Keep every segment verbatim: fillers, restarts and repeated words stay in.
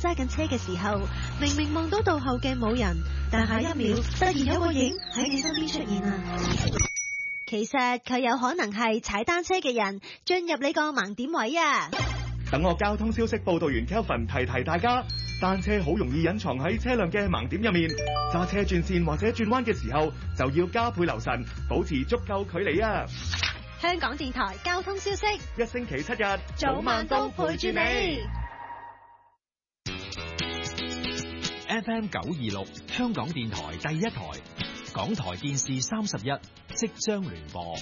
揸緊車嘅時候，明明望到道後嘅冇人，但下一秒突然有個影喺你身邊出現啊！其實佢有可能係踩單車嘅人進入你個盲點位啊！ 等我交通消息報道員 Kelvin 提提大家，單車好容易隱藏喺車輛嘅盲點入面，揸車轉線或者轉彎嘅時候就要加倍留神，保持足夠距離啊！ 香港電台交通消息， 一星期七日早晚都陪住你。 F M 九二六香港電台第一台，港台電視三十一即將聯播。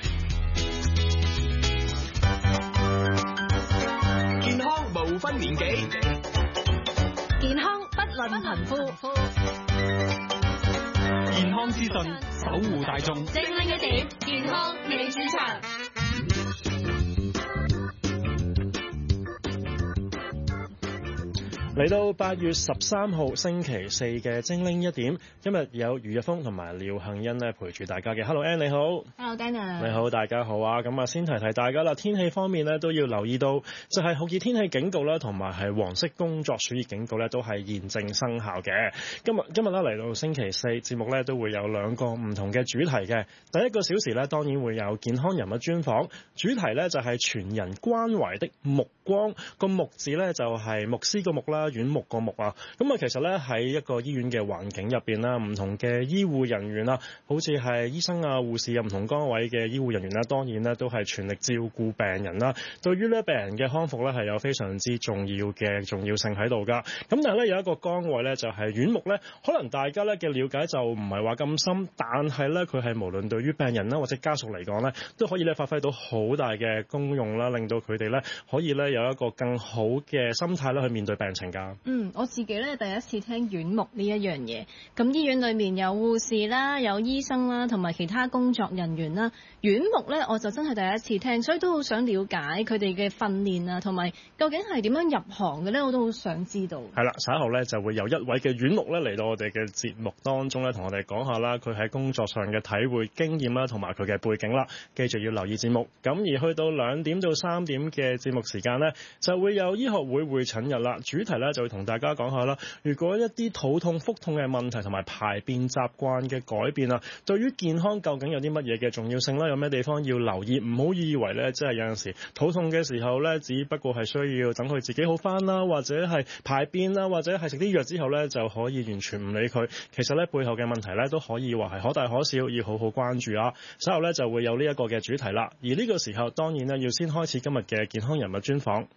健康無分年紀， 健康不論貧富， 健康資訊守護大眾， 精靈一點，健康你主場。 嚟到八月十三號星期四嘅精靈一點，今日有余日峰同埋廖杏欣咧陪住大家嘅。Hello Ann 你好 Hello Dana 你好，大家好啊！咁啊，先提提大家啦，天氣方面咧都要留意到，就係酷熱天氣警告啦，同埋係黃色工作暑熱警告咧都係現正生效嘅。今日今日咧嚟到星期四節目咧都會有兩個唔同嘅主題嘅。第一個小時咧當然會有健康人物專訪，主題咧就係全人關懷的目光，個目字咧就係牧師個目啦。院牧個目啊，咁啊，其實咧喺一個醫院嘅環境入邊啦，唔同嘅醫護人員啦，好似係醫生啊、護士啊，唔同崗位嘅醫護人員啦，當然咧都係全力照顧病人啦。對於咧病人嘅康復咧係有非常之重要嘅重要性喺度噶。咁但係咧有一個崗位咧就係院牧咧，可能大家咧嘅了解就唔係話咁深，但係咧佢係無論對於病人啦或者家屬嚟講咧，都可以咧發揮到好大嘅功用啦，令到佢哋咧可以咧有一個更好嘅心態咧去面對病情。 嗯，我自己咧第一次聽院牧呢一樣嘢，咁醫院裏面有護士啦，有醫生啦，同埋其他工作人員啦。院牧咧我就真係第一次聽，所以都好想了解佢哋嘅訓練啊，同埋究竟係點樣入行嘅咧，我都好想知道。係啦，稍後咧就會有一位嘅院牧咧嚟到我哋嘅節目當中咧，同我哋講下啦，佢喺工作上嘅體會經驗啦，同埋佢嘅背景啦。記住要留意節目。咁而去到兩點到三點嘅節目時間咧，就會有醫學會會診日啦。主題咧就會同大家講下啦，如果一啲肚痛、腹痛嘅問題同埋排便習慣嘅改變啊，對於健康究竟有啲乜嘢嘅重要性啦？有咩地方要留意？唔好以為咧，即係有陣時肚痛嘅時候咧，只不過係需要等佢自己好返啦，或者係排便啦，或者係食啲藥之後咧就可以完全唔理佢。其實咧背後嘅問題咧都可以話係可大可小，要好好關注啊！稍後咧就會有呢一個嘅主題啦。而呢個時候當然咧要先開始今日嘅健康人物專訪。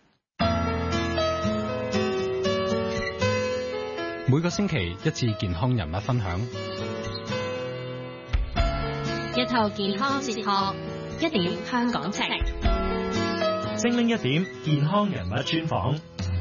每個星期一次健康人物分享， 一套健康哲學，一點香港情。 精靈一點健康人物專訪。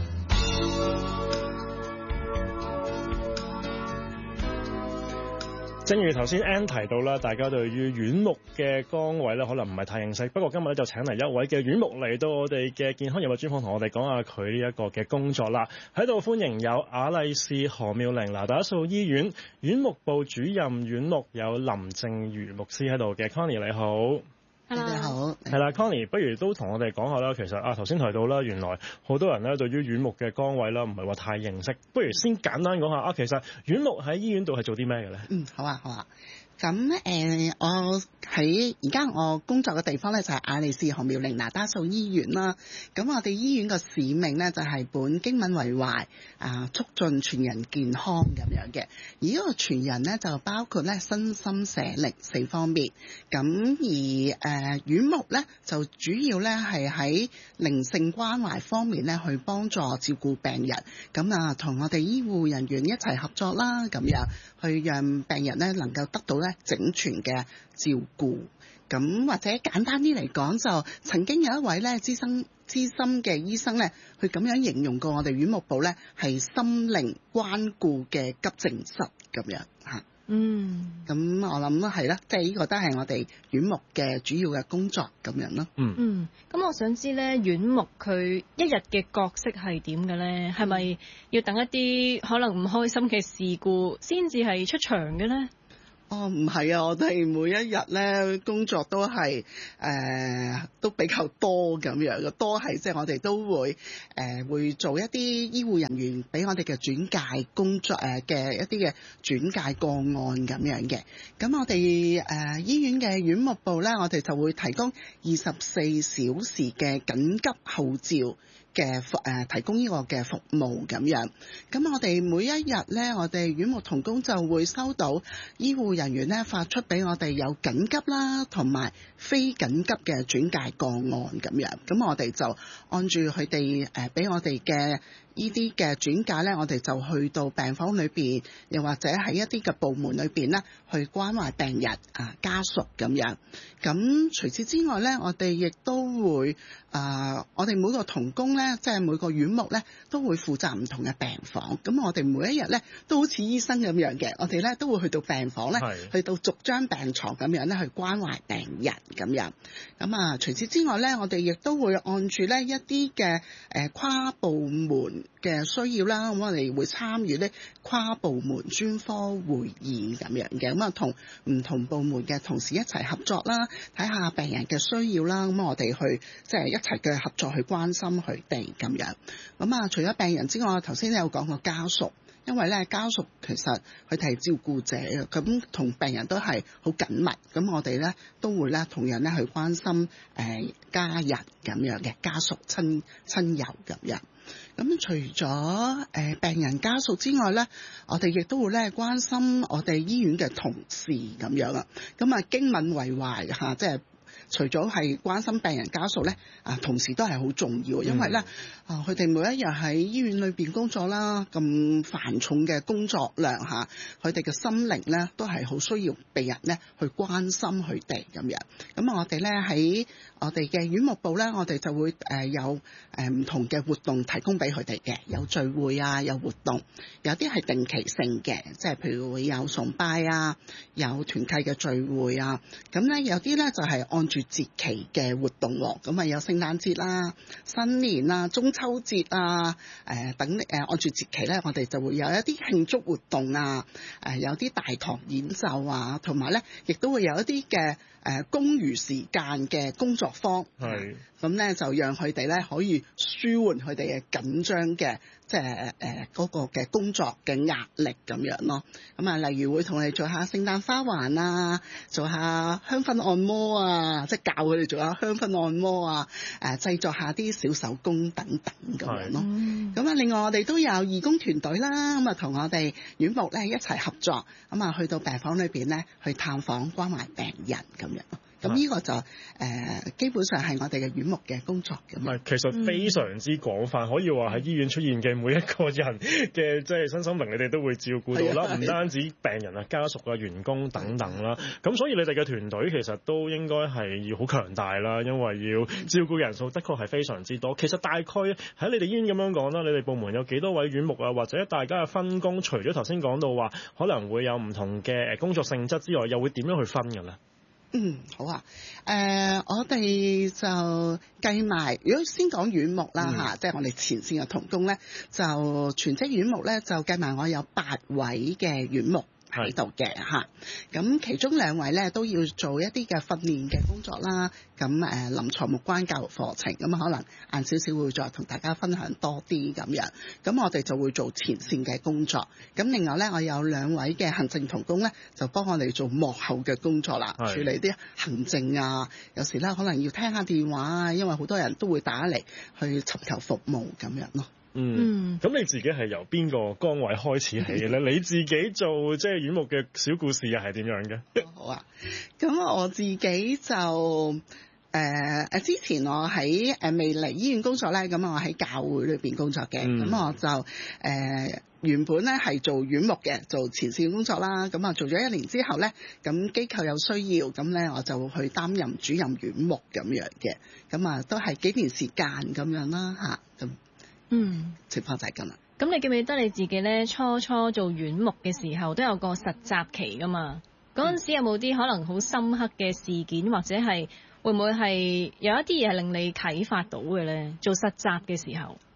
正如頭先 Ann 提到啦，大家對於院牧嘅崗位咧，可能唔係太認識。不過今日咧就請嚟一位嘅院牧嚟到我哋嘅健康人物專訪，同我哋講下佢呢一個嘅工作啦。喺度歡迎有雅麗氏何妙齡那打素醫院院牧部主任院牧有林靜茹牧師喺度嘅。 Connie 你好。 大家好， 係啦 Connie 不如都同我哋講下啦。其實啊，頭先提到啦，原來好多人咧對於院牧嘅崗位啦，唔係話太認識。不如先簡單講下啊，其實院牧喺醫院度係做啲咩嘅咧？ 嗯，好啊，好啊。咁誒、呃，我喺而家我工作嘅地方咧就係雅麗氏何妙齡那打素醫院啦。咁我哋醫院個使命咧就係本經文為懷啊，促進全人健康咁樣嘅。而呢個全人咧就包括咧身心社靈四方面。咁而誒院牧咧就主要咧係喺靈性關懷方面咧去幫助照顧病人。咁啊，同我哋醫護人員一齊合作啦，咁樣去讓病人咧能夠得到咧整全嘅照顧。咁或者簡單啲嚟講，就曾經有一位咧資深資深嘅醫生咧，佢咁樣形容過我哋院牧部咧係心靈關顧嘅急症室咁樣嚇。嗯，咁我諗係啦，即係呢個都係我哋院牧嘅主要嘅工作咁樣咯。 嗯嗯，咁我想知咧，院牧佢一日嘅角色係點嘅咧？係咪要等一啲可能唔開心嘅事故先至係出場嘅咧？ 哦，唔係啊，我哋每一日咧工作都係誒、呃、都比較多咁樣嘅，多係即係我哋都會誒、呃、會做一啲醫護人員俾我哋嘅轉介工作誒嘅、呃、一啲嘅轉介個案咁樣嘅。咁我哋誒、呃、醫院嘅院牧部咧，我哋就會提供二十四小時嘅緊急號召嘅服誒提供呢個嘅服務咁樣。咁我哋每一日咧，我哋院牧同工就會收到醫護人員咧發出俾我哋有緊急啦同埋非緊急嘅轉介個案咁樣。咁我哋就按住佢哋誒俾我哋嘅呢啲嘅轉介咧，我哋就去到病房裏邊，又或者喺一啲嘅部門裏邊咧，去關懷病人啊家屬咁樣。咁除此之外咧，我哋亦都會啊、呃，我哋每個同工咧，即係每個院牧咧，都會負責唔同嘅病房。咁我哋每一日咧，都好似醫生咁樣嘅，我哋咧都會去到病房咧，去到逐張病床咁樣咧，去關懷病人咁樣。咁啊，除此之外咧，我哋亦都會按住咧一啲嘅誒跨部門嘅需要啦，咁我哋會參與咧跨部門專科會議咁樣嘅，咁啊同唔同部門嘅同事一齊合作啦，睇下病人嘅需要啦，咁我哋去即係一齊嘅合作去關心佢哋咁樣。咁啊，除咗病人之外，頭先都有講過家屬，因為咧家屬其實佢哋係照顧者啊，咁同病人都係好緊密，咁我哋咧都會咧同樣咧去關心誒家人咁樣嘅家屬親親友咁樣。咁除咗誒病人家屬之外咧，我哋亦都會咧關心我哋醫院嘅同事咁樣啊。咁啊經敏為懷嚇，即係除咗係關心病人家屬咧，啊同時都係好重要，因為咧啊佢哋每一日喺醫院裏邊工作啦，咁繁重嘅工作量嚇，佢哋嘅心靈咧都係好需要病人咧去關心佢哋咁樣。咁我哋咧喺我哋嘅院牧部咧，我哋就會誒有誒唔同嘅活動提供俾佢哋嘅，有聚會啊，有活動，有啲係定期性嘅，即係譬如會有崇拜啊，有團契嘅聚會啊，咁咧有啲咧就係按住節期嘅活動喎，咁啊有聖誕節啦、新年啊、中秋節啊，誒等誒按住節期咧，我哋就會有一啲慶祝活動啊，誒有啲大堂演奏啊，同埋咧亦都會有一啲嘅誒公餘時間嘅工作坊，係咁咧就讓佢哋咧可以舒緩佢哋嘅緊張嘅即係誒嗰個嘅工作嘅壓力咁樣咯。咁啊，例如會同你做下聖誕花環啊，做下香薰按摩啊，即係教佢哋做下香薰按摩啊，誒製作下啲小手工等等咁樣咯。咁啊，另外我哋都有義工團隊啦，咁啊同我哋院牧咧一齊合作，咁啊去到病房裏邊咧去探訪關懷病人咁樣。咁呢個就誒、呃、基本上係我哋嘅院牧嘅工作咁。 係，其實非常之廣泛，可以話喺醫院出現嘅每一個人嘅即係身心靈，你哋都會照顧到啦。唔單止病人啊、家屬啊、員工等等啦。咁所以你哋嘅團隊其實都應該係要好強大啦，因為要照顧人數的確係非常之多。其實大概喺你哋醫院咁樣講啦，你哋部門有幾多位院牧啊？或者大家嘅分工，除咗頭先講到話可能會有唔同嘅工作性質之外，又會點樣去分㗎咧？ 嗯，好啊。誒、呃，我哋就計埋，如果先講院牧啦嚇，即係、嗯、我哋前線嘅同工咧，就全職院牧咧就計埋我有八位嘅院牧喺度嘅嚇。咁其中兩位咧都要做一啲嘅訓練嘅工作啦。咁誒臨床牧關教育課程，咁可能晏少少會再同大家分享多啲咁樣。咁我哋就會做前線嘅工作。咁另外咧，我有兩位嘅行政同工咧，就幫我哋做幕後嘅工作啦，處理啲行政啊。有時咧可能要聽下電話啊，因為好多人都會打嚟去尋求服務咁樣咯。 嗯，咁你自己係由邊個崗位開始起嘅咧？你自己做即係院牧嘅小故事又係點樣嘅？ 好啊，咁我自己就誒誒、呃、之前我喺誒未嚟醫院工作咧，咁我喺教會裏邊工作嘅，咁、嗯、我就誒、呃、原本咧係做院牧嘅，做前線工作啦。咁啊做咗一年之後咧，咁機構有需要，咁咧我就去擔任主任院牧咁樣嘅，咁啊都係幾年時間咁樣啦嚇咁。嗯，情況就係咁啦。 咁你記唔記得你自己咧初初做院牧嘅時候都有個實習期噶嘛？嗰陣、嗯、時有冇啲可能好深刻嘅事件，或者係會唔會係有一啲嘢係令你啟發到嘅咧？做實習嘅時候。 哦，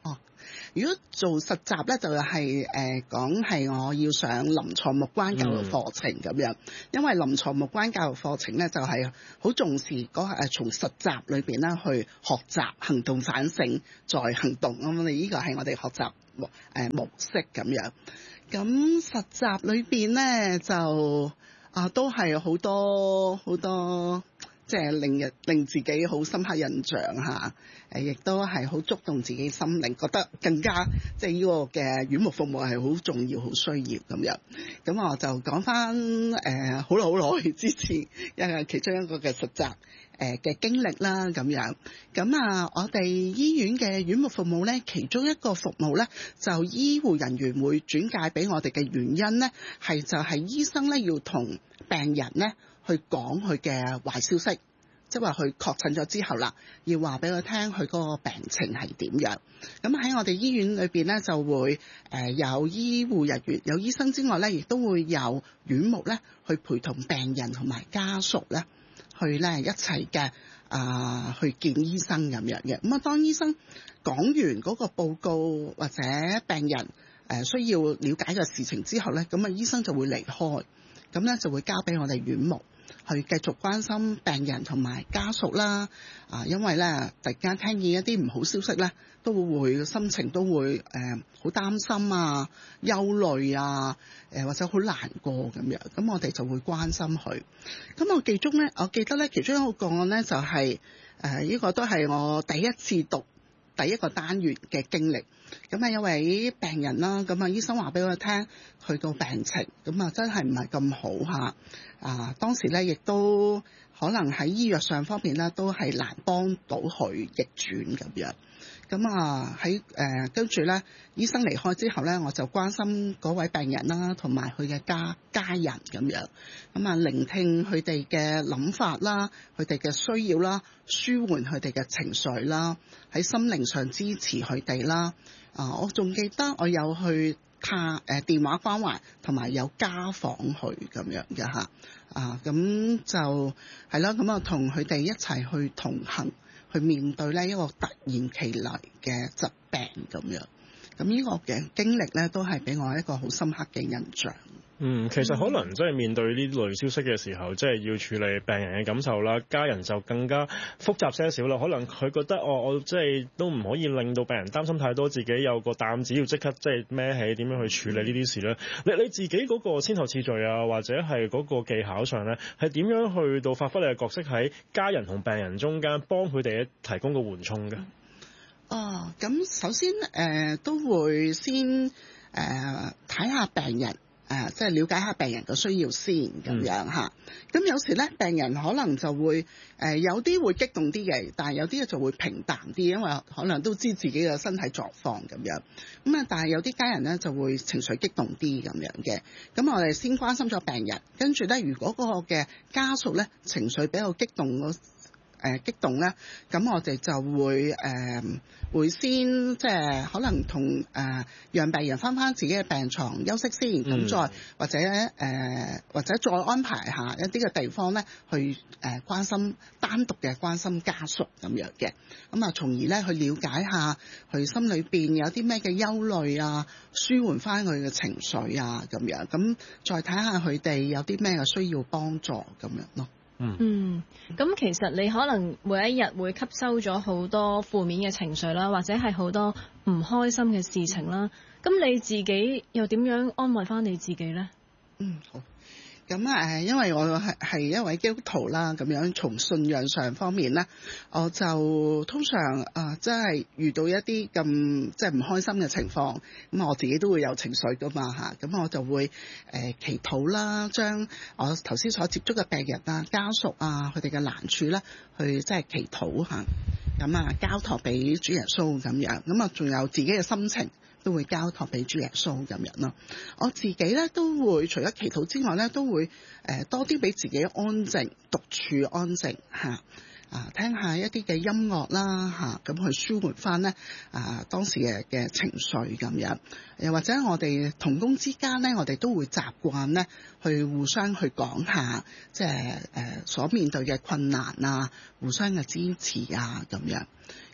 如果做實習咧，就係誒講係我要上臨床目關教育課程咁樣，嗯、因為臨床目關教育課程咧就係好重視嗰誒從實習裏邊咧去學習行動反省再行動，咁我哋呢個係我哋學習模誒模式咁樣。咁實習裏邊咧就啊都係好多好多。即係令人令自己好深刻印象嚇，誒亦都係好觸動自己心靈，覺得更加即係呢個嘅院牧服務係好重要、好需要咁樣。咁我就講翻誒好耐好耐之前，因為其中一個嘅實習誒嘅經歷啦咁樣。咁啊，我哋醫院嘅院牧服務咧，其中一個服務咧，就醫護人員會轉介俾我哋嘅原因咧，係就係醫生咧要同病人咧，去講佢嘅壞消息，即係話佢確診咗之後啦，要話俾佢聽佢嗰個病情係點樣。咁喺我哋醫院裏邊咧，就會誒有醫護人員、有醫生之外咧，亦都會有院牧咧去陪同病人同埋家屬咧，去咧一齊嘅啊去見醫生咁樣嘅。咁啊，當醫生講完嗰個報告或者病人誒需要了解嘅事情之後咧，咁啊醫生就會離開，咁咧就會交俾我哋院牧去繼續關心病人同埋家屬啦，啊，因為咧突然間聽見一啲唔好消息咧，都會心情都會誒好擔心啊、憂慮啊，誒、呃、或者好難過咁樣，咁我哋就會關心佢。咁我記中咧，我記得咧其中一個個案咧就係誒呢個都係我第一次讀第一個單元嘅經歷。咁啊有位病人啦，咁啊醫生話俾我聽佢個病情，咁啊真係唔係咁好嚇。啊當時咧亦都可能喺醫藥上方面咧都係難幫到佢逆轉咁樣。咁啊喺誒跟住咧醫生離開之後咧，我就關心嗰位病人啦，同埋佢嘅家家人咁樣。咁啊聆聽佢哋嘅諗法啦，佢哋嘅需要啦，舒緩佢哋嘅情緒啦，喺心靈上支持佢哋啦。啊我仲記得我有去探誒、呃、電話關懷，同埋有家訪佢咁樣嘅嚇。啊咁就係啦，咁啊同佢哋一齊去同行，去面對呢一個突然其來嘅疾病咁樣。咁呢個嘅經歷咧，都係俾我一個好深刻嘅印象。 嗯，其實可能即係面對呢類消息嘅時候，即係要處理病人嘅感受啦，家人就更加複雜些少啦。可能佢覺得哦，我即係都唔可以令到病人擔心太多，自己有個擔子要即刻即係孭起，點樣去處理呢啲事咧？你你自己嗰個先後次序啊，或者係嗰個技巧上咧，係點樣去到發揮你嘅角色喺家人同病人中間，幫佢哋提供個緩衝嘅？ 哦，咁首先誒、呃、都會先誒睇下病人。誒、呃，即係了解下病人嘅需要先咁樣嚇。咁、嗯、有時咧，病人可能就會誒、呃、有啲會激動啲嘅，但係有啲就會平淡啲，因為可能都知自己嘅身體狀況咁樣。咁啊，但係有啲家人咧就會情緒激動啲咁樣嘅。咁我哋先關心咗病人，跟住咧，如果嗰個嘅家屬咧情緒比較激動嗰。誒、呃、激動咧，咁我哋就會誒、呃、會先即係可能同誒、呃、讓病人翻返自己嘅病床休息先，咁、嗯、再或者誒、呃、或者再安排下一啲嘅地方咧，去誒、呃、關心單獨嘅關心家屬咁樣嘅，咁啊從而咧去了解下佢心裏邊有啲咩嘅憂慮啊，舒緩翻佢嘅情緒啊咁樣，咁再睇下佢哋有啲咩嘅需要幫助咁樣咯。 嗯，咁其實你可能每一日會吸收咗好多負面嘅情緒啦，或者係好多唔開心嘅事情啦。咁你自己又點樣安慰翻你自己呢？ 嗯，好。咁啊誒，因為我係係一位基督徒啦，咁樣從信仰上方面咧，我就通常啊，即、呃、係遇到一啲咁即係唔開心嘅情況，咁我自己都會有情緒噶嘛嚇，咁我就會誒、呃、祈禱啦，將我頭先所接觸嘅病人啊、家屬啊，佢哋嘅難處咧，去即係祈禱嚇，咁啊交託俾主耶穌咁樣，咁啊仲有自己嘅心情。都會交託俾主耶穌咁樣咯。我自己咧都會除咗祈禱之外咧，都會誒、呃、多啲俾自己安靜，獨處安靜嚇啊，聽下一啲嘅音樂啦嚇，咁、啊、去舒緩翻咧啊當時嘅嘅情緒咁樣。又或者我哋同工之間咧，我哋都會習慣咧去互相去講下，即係誒所面對嘅困難啊，互相嘅支持啊咁樣。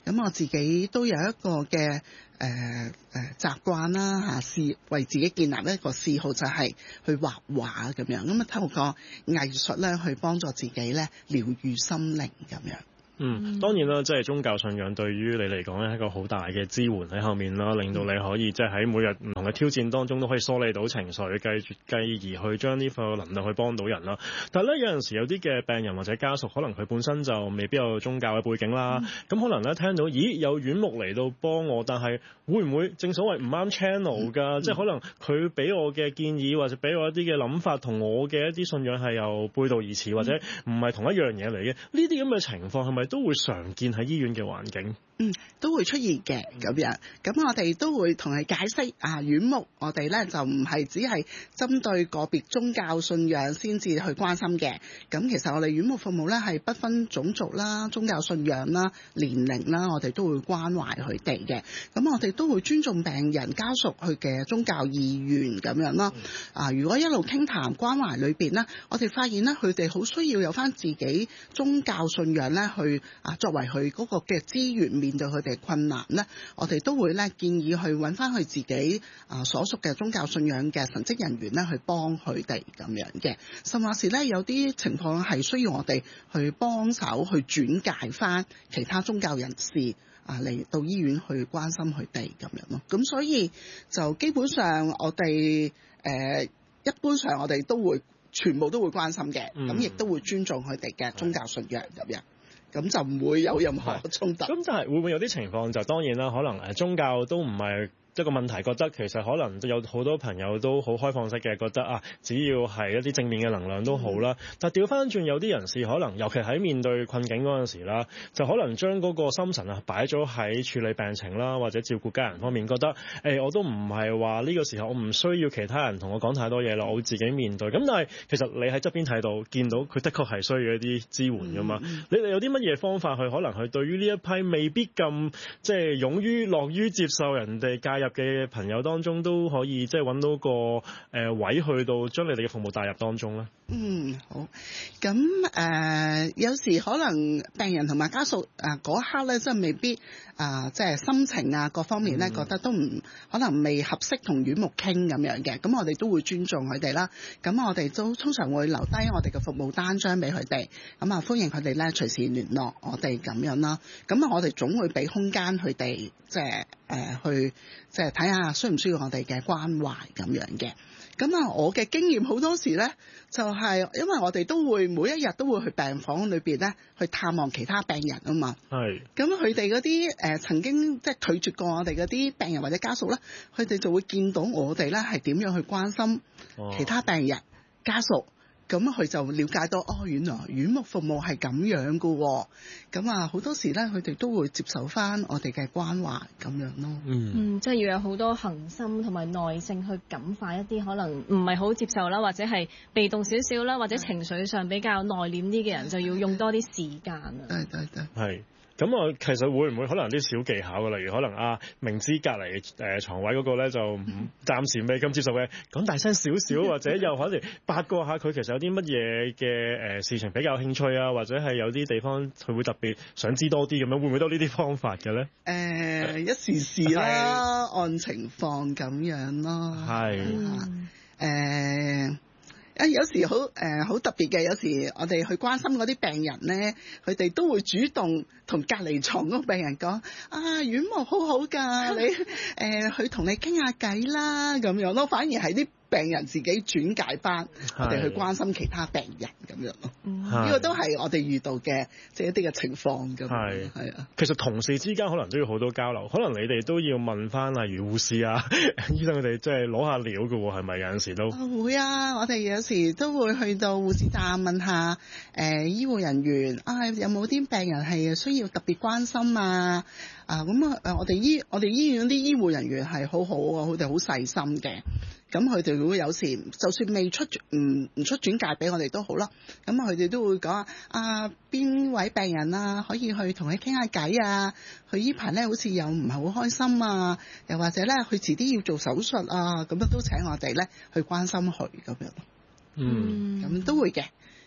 咁我自己都有一個嘅誒誒習慣啦嚇，是為自己建立一個嗜好，就係、是、去畫畫咁樣。咁啊透過藝術咧去幫助自己咧療愈心靈咁樣。 嗯，當然啦，即係宗教信仰對於你嚟講咧係一個好大嘅支援喺後面啦，令到你可以即係喺每日唔同嘅挑戰當中都可以梳理到情緒，繼繼而去將呢個能量去幫到人啦。但係咧有陣時有啲嘅病人或者家屬，可能佢本身就未必有宗教嘅背景啦，咁、嗯、可能咧聽到咦有院牧嚟到幫我，但係會唔會正所謂唔啱 channel 㗎？嗯、即係可能佢俾我嘅建議或者俾我一啲嘅諗法，同我嘅一啲信仰係又背道而馳，或者唔係同一樣嘢嚟嘅。呢啲咁嘅情況係咪都會常見喺醫院嘅環境？ 嗯，都會出現嘅咁樣。咁我哋都會同佢解釋啊，院牧我哋咧就唔係只係針對個別宗教信仰先至去關心嘅。咁其實我哋院牧服務咧係不分種族啦、宗教信仰啦、年齡啦，我哋都會關懷佢哋嘅。咁我哋都會尊重病人家屬佢嘅宗教意願咁樣啦。啊，如果一路傾談關懷裏邊咧，我哋發現咧佢哋好需要有返自己宗教信仰咧去啊作為佢嗰個嘅資源面。面對佢哋困難咧，我哋都會咧建議去揾翻佢自己啊所屬嘅宗教信仰嘅神職人員咧去幫佢哋咁樣嘅。甚至是咧有啲情況係需要我哋去幫手去轉介翻其他宗教人士啊嚟到醫院去關心佢哋咁樣咯。咁所以就基本上我哋誒、呃、一般上我哋都會全部都會關心嘅，咁亦、嗯、都會尊重佢哋嘅宗教信仰咁樣。咁就唔會有任何衝突。咁但係會唔會有啲情況就當然啦，可能誒宗教都唔係一個問題，覺得其實可能都有好多朋友都好開放式嘅，覺得啊，只要係一啲正面嘅能量都好啦。嗯、但係調翻轉有啲人士可能，尤其喺面對困境嗰陣時啦，就可能將嗰個心神啊擺咗喺處理病情啦，或者照顧家人方面，覺得誒、欸、我都唔係話呢個時候我唔需要其他人同我講太多嘢啦，我會自己面對。咁但係其實你喺側邊睇到，見到佢的確係需要一啲支援㗎嘛。嗯、你哋有啲乜嘢方法去可能去對於呢一批未必咁即係勇於樂於接受人哋介入嘅朋友當中，都可以即係揾到個誒、呃、位去到將你哋嘅服務帶入當中咧？ 嗯，好。咁誒、呃，有時可能病人同埋家屬誒嗰一刻咧，真係未必啊，即、呃、係、就是、心情啊各方面咧，嗯、覺得都唔可能未合適同院牧傾咁樣嘅。咁我哋都會尊重佢哋啦。咁我哋都通常會留低我哋嘅服務單張俾佢哋。咁啊，歡迎佢哋咧隨時聯絡我哋咁樣啦。咁啊，我哋總會俾空間佢哋，即係誒去即係睇下需唔需要我哋嘅關懷咁樣嘅。咁啊，我嘅經驗好多時咧，就係、是、因為我哋都會每一日都會去病房裏邊咧，去探望其他病人啊嘛。係是。咁佢哋嗰啲誒曾經即係拒絕過我哋嗰啲病人或者家屬咧，佢哋就會見到我哋咧係點樣去關心其他病人、哦、家屬。咁佢就了解到哦，原來院牧服務係咁樣噶喎。咁啊，好多時咧，佢哋都會接受翻我哋嘅關懷咁樣咯。嗯， 嗯，即係要有好多恆心同埋耐性去感化一啲可能唔係好接受啦，或者係被動少少啦，或者情緒上比較內斂啲嘅人，就要用多啲時間啊。 對對對， 係。咁啊，其實會唔會可能啲小技巧嘅，例如可能啊，明知隔離誒牀位嗰個咧就唔暫時未咁接受嘅，講大聲少少，或者又可能八卦下佢其實有啲乜嘢嘅誒事情比較興趣啊，或者係有啲地方佢會特別想知多啲咁樣，會唔會都呢啲方法嘅咧？誒、 呃，一時時啦，是按情況咁樣咯。係是。誒、嗯。啊，有時好誒好特別嘅，有時我哋去關心嗰啲病人咧，佢哋都會主動同隔離床嗰個病人講：啊，院牧好好㗎，你誒去同你傾下偈啦咁樣咯，反而係啲病人自己轉介翻我哋去關心其他病人咁樣咯。呢個都係我哋遇到嘅即係一啲嘅情況咁。係係啊， 其實同事之間可能都要好多交流，可能你哋都要問翻例如護士啊、醫生佢哋即係攞下料嘅喎，係咪有陣時都？ 會啊，我哋有時都會去到護士站問下誒、呃、醫護人員啊，有冇啲病人係需要特別關心啊？啊咁啊誒，我哋醫我哋醫院啲醫護人員係好好啊，佢哋好細心嘅。咁佢哋會有時就算未出唔唔出轉介俾我哋都好啦，咁佢哋都會講啊邊位病人啊可以去同佢傾下偈啊，佢依排咧好似又唔係好開心啊，又或者咧佢遲啲要做手術啊，咁樣都請我哋咧去關心佢咁樣。嗯，咁都會嘅。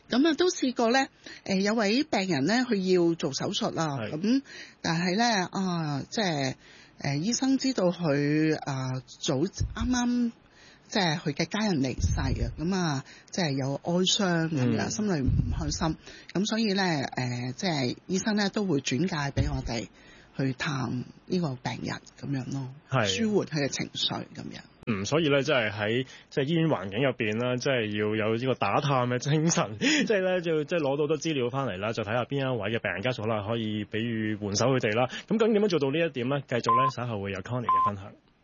咁啊都試過咧，誒有位病人咧，佢要做手術啦，咁但係咧啊，即係誒醫生知道佢啊早啱啱即係佢嘅家人離世啊，咁啊即係有哀傷咁樣，心裏唔開心，咁所以咧誒即係醫生咧都會轉介俾我哋去探呢個病人咁樣咯，舒緩佢嘅情緒咁樣。 嗯，所以咧，即係喺即係醫院環境入邊啦，即係要有呢個打探嘅精神，即係咧就即係攞到好多資料翻嚟啦，就睇下邊一位嘅病人家屬啦，可以比喻援手佢哋啦。咁究竟點樣做到呢一點咧？繼續咧稍後會有 Connie 嘅分享。